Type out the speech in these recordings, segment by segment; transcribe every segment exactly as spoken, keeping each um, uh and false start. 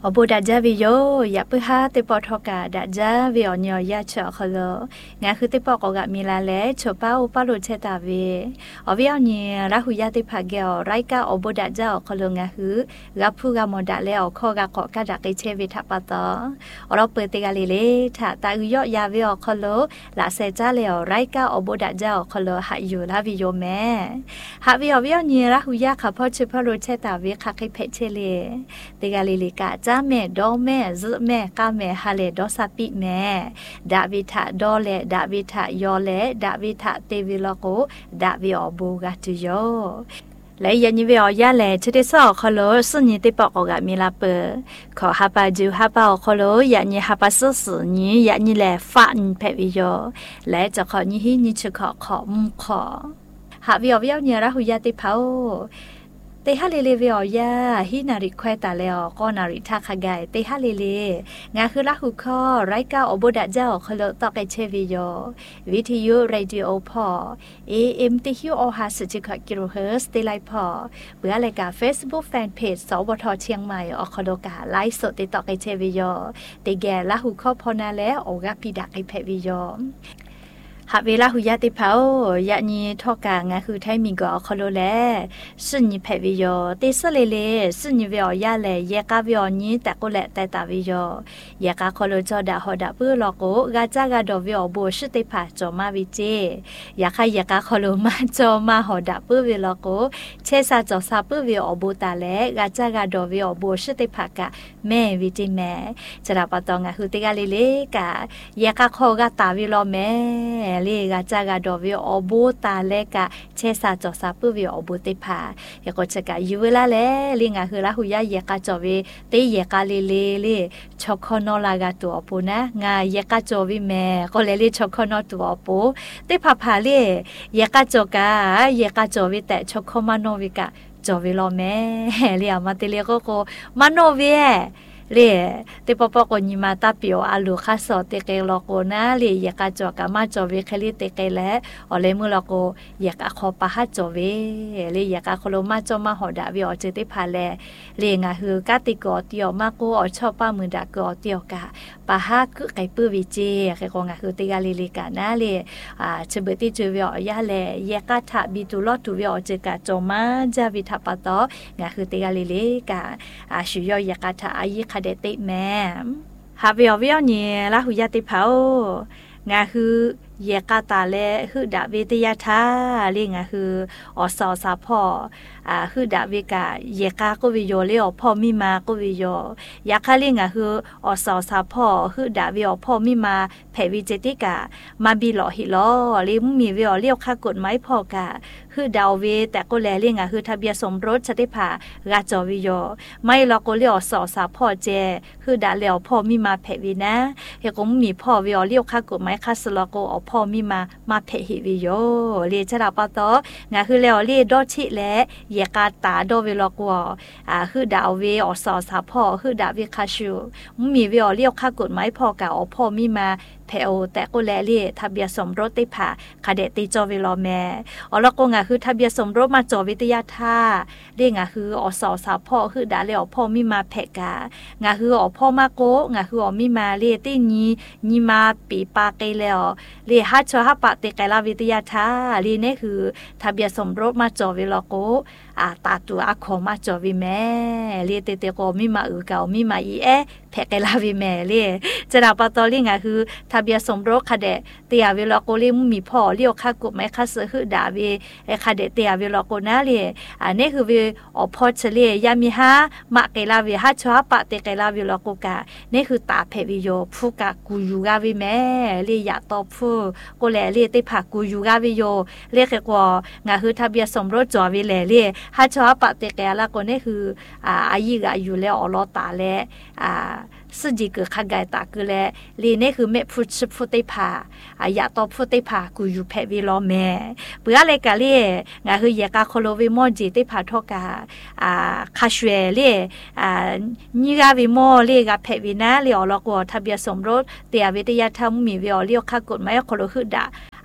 อบูดาจาวิโยอยากไปหาเตปอทอกาดาจาวิออนยอยาเชอคลงาคือเตปอกกะมีลาเลชป้าอุปาลุเชตาเวอวิออนยราหุยาเตพาเกอไรกาอบูดาจาคลงาคือรับผู้กามดาเลอคอกะกอกะดะเกเชวิทัปตออเราเปิดเตกาเลเลทาตาอุยอยาวิอคลลาเซจาเลอไรกาอบูดาจาคลหะอยู่ลาวิโยแม่หาวิอวิออนยราหุยาคาพอชปาลุเชตาเวคาคิเพเชเลเตกาเลเลกาแม่ดอแม่ซแม่กาแม่ฮาเลดอซาปิแม่ดาวิทะดอเลดาวิทะยอเลดาวิทะเตวิลโกดาวิอบูกาตุโยและยันยิเวอยาเลชเดซอคโลสุนิเตปอกกะมีลาเปขอฮาปาจูฮาปาคโลยันยิฮาปาสุสุนียันยิแลฟะนเพวิโยและจะขอยิฮินิชขอขอมขอหาวิอวิอเนระหุยาติเผาเตฮาเลเลเวอยาฮินาริควตาเลอก็นาริทาคากายเตฮาเลเลงาคือละหุคอไรกาอโบดะเจ้าคลตอกเชวิโยวิทยุเรดิโอพอ เอ เอ็ม ติฮิโอฮาสจิกะกิโลเฮิรตซ์เตไลพอเบื่อรายการ Facebook Fanpage สวทเชียงใหม่อคโลกาไลฟ์สดติตอกเชวิโยเตแกละหุคอพอนาเลโอกาปิดักไอเพวิโยหากเวลาหุยาติเผายะนีทอกางาคือไทมิกอคโลแลสึนิเพวิโยติสเลเลสึนิเวอยาเลเยกาเวอนีตะโกแลตะตาวิโยเยกาคโลจอดาฮอดาปือลอโกกาจากาดอเวอโบชิติผาจอมาวิเจยาคาเยกาคโลมาจอมาฮอดาปือเวลอโกเชซาจอซาปือเวอโบตาเลกาจากาดอเวอโบชิติผากะแม่วิจิแม่จราปะตองาคือติกาเลเลกาเยกาคอกาตาวิโลแม่เลกาจากาดอวิอโบตาเลกะเชซาจอซาปุวิอโบเตพายะก็จะกะยูเวลาเลลิงาคือละหุยาเยกาจอวิเตเยกาเลเลเลชอคอนอลากาตัวปูนะงาเยกาจอวิแม่ก็เลเลชอคอนอตัวปูเตพาพาเลเยกาจอกาเยกาจอวิแต่ชอคอมานอวิกะจอวิโลแม่เลียมาเตเลก็โกมานอเวเลเตปปกนิมาตาปิโออาลูคาโซเตเกลโกนาเลยกาจอกามาจอเวคลิเตเกเลอเลมุลโกยกาคอปะฮะจอเวเลยกาคโลมาจอมาหอดาวิอเจติพาเลเลงาฮือกาติกอติอมาโกอชอปามือดากอติอกาปะฮะคือไกปื้อวิเจเกกงาคือติกาลิลิกานาเลอ่าเชเบติจูวิอยาเลยกาทะบิตุลอตุวิอเจกาจอมาจาวิทัปตองาคือติกาลิลิกาอาชุยอยกาทะอายิเดติแม่ฮาวิอวิอนี่ละหุยาติเผางาคือเยกาตาเลคือดาวิทยาทาลิงาคืออสอซาพ่ออ่าคือดาวิกาเยกาก็วิโยเลอพ่อมีมาก็วิโยยาคาลิงาคืออสอซาพ่อคือดาวิอพ่อมีมาเพวิเจติกามาบิหลอหิลอลิมมีวิอเลียวค่ากฎหมายพ่อกาคือดาวเวแต่ก็แลลิงาคือทะเบียนสมรสชติภากาจอวิโยไม่ลอก็เลียวสอซาพ่อเจคือดาเลอพ่อมีมาเพวินะเฮก็มีพ่อวิอเลียวค่ากฎหมายคาสลอโกอพ่อมีมามาเพหิวิโยเรียชราปะตองาคือแล้วเรียดอชิและเยกาตาดอเวลอกวอ่าคือดาวเวอสอซาพ่อคือดาวิคาชูมีวิอเลียวค่ากฎหมายพ่อกาอพ่อมีมาเพโอแต่ก็แลเรียทะเบียนสมรสติผาคาเดติจอวิโลแม่อแล้วก็งาคือทะเบียนสมรสมาจอวิทยาท่าเรียกงาคืออสอซาพ่อคือดาเลอพ่อมีมาเพกางาคืออพ่อมาโกงาคืออมีมาเรียตินีนีมาปีปาเกแล้วเรียฮัชฮะปะเตไกลาวิทยาท่าเรียนี่คือทะเบียนสมรสมาจอวิโลโกอาตาตัวอาคอมาจอวิแม่เรียเตเตโกมีมาอือเกามีมาอีเอเพกไกลาวิแม่เรียจะดาปะตอเรียงาคือทะเบียนสมรสคาเดเตียเวลาโกเลมมีพ่อเลี้ยวค่ากบไม้ค่าเสือคือดาเวไอคาเดเตียเวลาโกนาเลยอันนี้คือเวอพอเฉลี่ยยามีฮะมะเกลาเวฮัชวะปะเตเกลาเวลาโกกานี่คือตาเพวิโยผู้กะกูยูกาวิแม่เลียยาตอผู้โกแลเลียติผากูยูกาวิโยเรียกว่างาคือทะเบียนสมรสจอวิเลเลียฮัชวะปะเตเกลาโกนี่คืออ่าอายุกาอยู่แล้วอลอตาและอ่าสุจิกขกายตาคือแลลีนี่คือเมพุชพุติภาอายะตอพุติภากูอยู่เพวิโลแม่เปื่ออะไรกะเลีงาคือเยกาโคโลวิโมจิติภาทอกาอ่าคาชเวเลอ่านิกาวิโมเลกาเพวินะเลอลอกวทะเบียนสมรสเตียวิทยาธรรมมีวิอเลียวค่ากฎหมายโคโลคือดา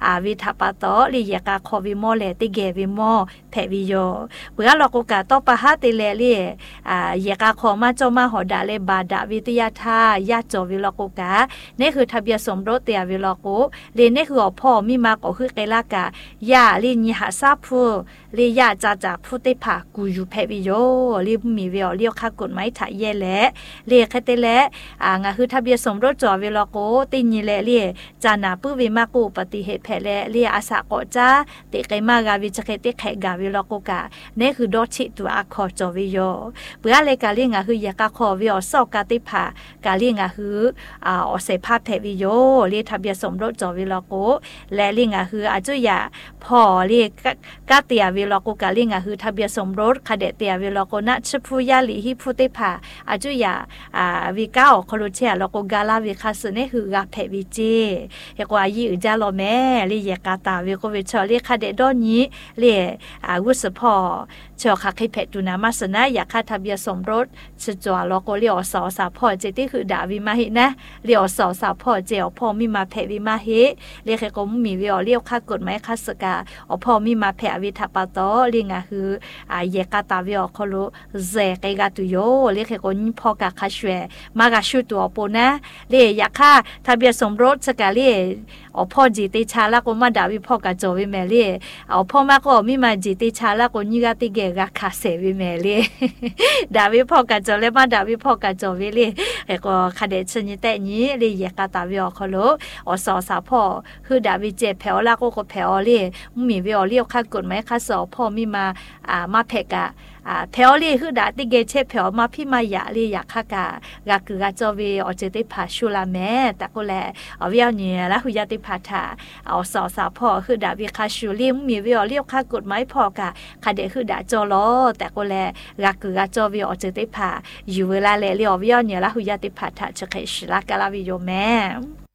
อาวิทัปโตลียกาคอวิโมเลติเกวิโมแพวิโยเบื่อเราก็กะต่อปะหาติเลลีอ่ายกาคอมาจอมาหอดาเลบาดาวิทยาทายาจอวิลโกกะนี่คือทะเบียนสมรสเตียวิลโกเลนี่คือพ่อมีมาก็คือเกลากะยาลีนิหาซาพูลียาจาจาพูติผากูอยู่แพวิโยลีมีเวลเลียวค่ากฎหมายถ่ายเย่แลเลียคเตแลอ่างาคือทะเบียนสมรสจอวิลโกติญิเลเลียจานาปื้อวิมากูปฏิเหตุแผลแลเลียอาสาโกจ้าติไกมากาวิจเคติไขกาวิลโกกะนี่คือดอชิตัวอาคอจอวิโยเบื่อเลยกาเลียงาคือยากาคอวิอสอกาติผากาเลียงาคืออ่าอเสภาพแพวิโยเลียทะเบียนสมรสจอวิลโกและเลียงาคืออาจุยาพ่อเลียกาเตียวิลโกกาเลียงาคือทะเบียนสมรสคเดเตียวิลโกนะชพูยาลีฮิพุติผาอาจุยาอ่าวิก้าคโลเชียโลโกกาลาวิคาสเนคือกาแพวิจีเฮกว่ายีอุจาโลแม่เลียกาตาวิโกวิชอเลียคเดดอนี้เลียอาวุสพอเชอคักให้เพตุนามาสนะอยากคาทะเบียนสมรสชจวโลโกเลียวสอสาพ่อเจติคือดาวิมาหินะเลียวสอสาพ่อเจียวพ่อมีมาเพวิมาหิเลียก็มีวิอเลียวคากฎหมายคาสกาอพ่อมีมาเพวิทัปโตเลียงาคืออาเยกาตาวิอคโลเซเกกาตุโยเลียก็นิพ่อกาคาชเวมากาชูตัวปนะเลียอยากคาทะเบียนสมรสสกาเลียอพ่อจีติชาละก็มาดาวิพ่อกาโจวิเมเลียอพ่อมาก็มีมาจีติชาละก็นิกาติเกกาคาเซวิเมเลียดาวิพ่อกาโจเลมาดาวิพ่อกาโจวิเลียเอก็คาเดชนิเตนี้เลียกาตาวิอคโลอสอสาพ่อคือดาวิเจแผวละก็ก็แผวเลียมีวิอเลียวคากฎหมายคาสอพ่อมีมาอ่ามาเพกะอ่าแผวลีคือดาติเกเชแผวมาพี่มายาลีอยากคากากาคือกาจอวีอเจติผาชูลาแม่แต่ก็แลเอาเวียวเนี่ยแล้วหุยาติผาถาเอาสอสาพ่อคือดาวิคาชูลีมีวิอเลียวคากฎหมายพ่อกะคาเดคือดาจอลอแต่ก็แลกาคือกาจอวีอเจติผาอยู่เวลาแลเลียวเวียวเนี่ยแล้วหุยาติผาถาจะเคชลากาลาวิโยแม่